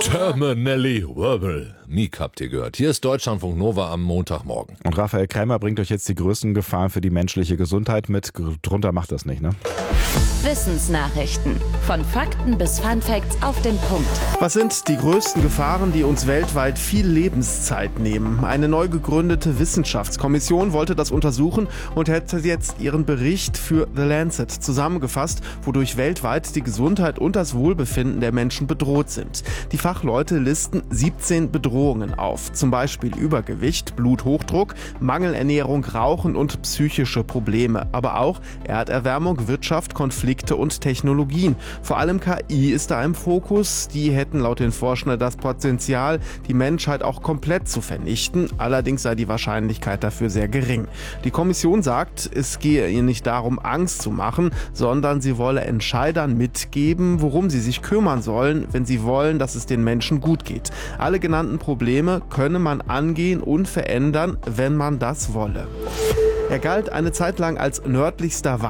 Terminelli Wirbel. Meek habt ihr gehört. Hier ist Deutschlandfunk Nova am Montagmorgen. Und Raphael Krämer bringt euch jetzt die größten Gefahren für die menschliche Gesundheit mit. Drunter macht das nicht, ne? Wissensnachrichten. Von Fakten bis Funfacts auf den Punkt. Was sind die größten Gefahren, die uns weltweit viel Lebenszeit nehmen? Eine neu gegründete Wissenschaftskommission wollte das untersuchen und hätte jetzt ihren Bericht für The Lancet zusammengefasst, wodurch weltweit die Gesundheit und das Wohlbefinden der Menschen bedroht sind. Die Fachleute listen 17 Bedrohungen auf, zum Beispiel Übergewicht, Bluthochdruck, Mangelernährung, Rauchen und psychische Probleme, aber auch Erderwärmung, Wirtschaft, Konflikte und Technologien. Vor allem KI ist da im Fokus. Die hätten laut den Forschern das Potenzial, die Menschheit auch komplett zu vernichten. Allerdings sei die Wahrscheinlichkeit dafür sehr gering. Die Kommission sagt, es gehe ihr nicht darum, Angst zu machen, sondern sie wolle Entscheidern mitgeben, worum sie sich kümmern sollen, wenn sie wollen, dass es den Menschen gut geht. Alle genannten Probleme könne man angehen und verändern, wenn man das wolle. Er galt eine Zeit lang als nördlichster